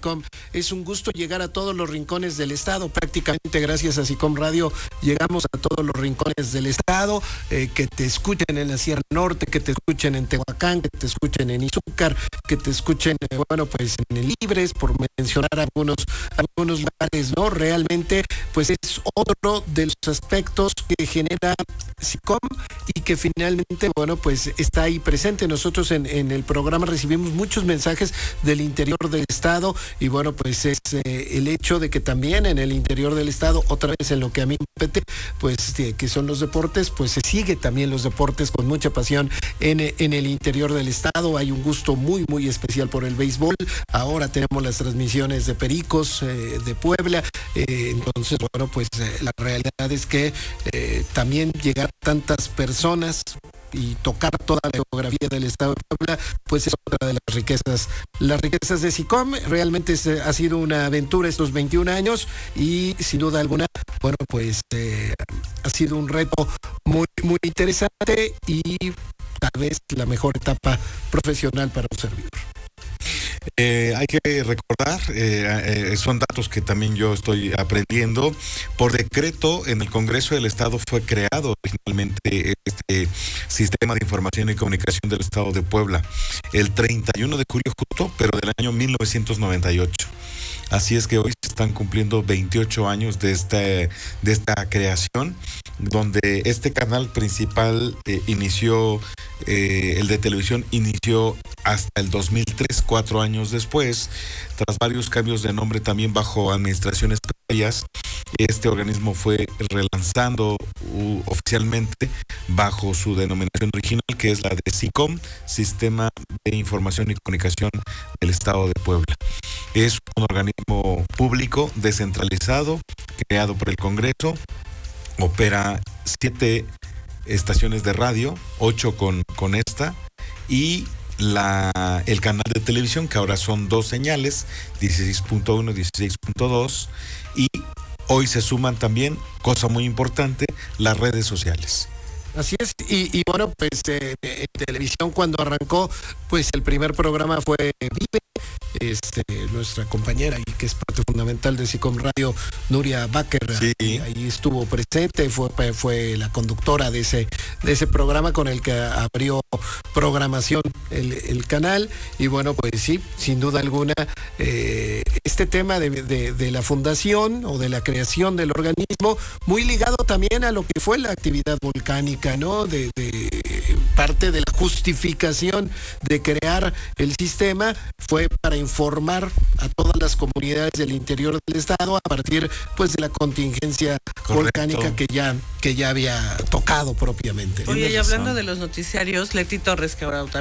SICOM. Es un gusto llegar a todos los rincones del estado. Prácticamente gracias a SICOM Radio llegamos a todos los rincones del estado, que te escuchen en la Sierra Norte, que te escuchen en Tehuacán, que te escuchen en Izúcar, que te escuchen, pues en el Libres, por mencionar algunos lugares, ¿no? Realmente, pues es otro de los aspectos que genera SICOM y que finalmente, pues está ahí presente. Nosotros en el programa recibimos muchos mensajes del interior del estado y pues es el hecho de que también en el interior del estado, otra vez en lo que a mí me compete, pues que son los deportes, pues se sigue también los deportes con mucha pasión en el interior del estado. Hay un gusto muy, muy especial por el béisbol. Ahora tenemos las transmisiones de Pericos, de Puebla. Entonces, pues la realidad es que también llegar a tantas personas y tocar toda la geografía del estado de Puebla, pues es otra de las riquezas de SICOM. Realmente ha sido una aventura estos 21 años y sin duda alguna, pues ha sido un reto muy, muy interesante y tal vez la mejor etapa profesional para un servidor. Hay que recordar, son datos que también yo estoy aprendiendo. Por decreto, en el Congreso del Estado fue creado originalmente este Sistema de Información y Comunicación del Estado de Puebla el 31 de julio justo, pero del año 1998. Así es que hoy se están cumpliendo 28 años de esta creación, donde este canal principal inició, el de televisión inició hasta el 2003, 4 años después, tras varios cambios de nombre también bajo administraciones previas. Este organismo fue relanzando oficialmente bajo su denominación original, que es la de SICOM, Sistema de Información y Comunicación del Estado de Puebla. Es un organismo público descentralizado, creado por el Congreso, opera 7 estaciones de radio, 8 con esta, y el canal de televisión, que ahora son 2 señales, 16.1 y 16.2, y hoy se suman también, cosa muy importante, las redes sociales. Así es, y pues en televisión cuando arrancó, pues el primer programa fue Vive, nuestra compañera y que es parte fundamental de SICOM Radio, Nuria Baker, sí. Ahí estuvo presente, fue la conductora de ese programa con el que abrió programación el canal, y pues sí, sin duda alguna, este tema de la fundación o de la creación del organismo, muy ligado también a lo que fue la actividad volcánica, ¿no? De parte de la justificación de crear el sistema fue para informar a todas las comunidades del interior del estado a partir pues de la contingencia volcánica que ya había tocado propiamente. Oye, y hablando de los noticiarios, Leti Torres, que ahora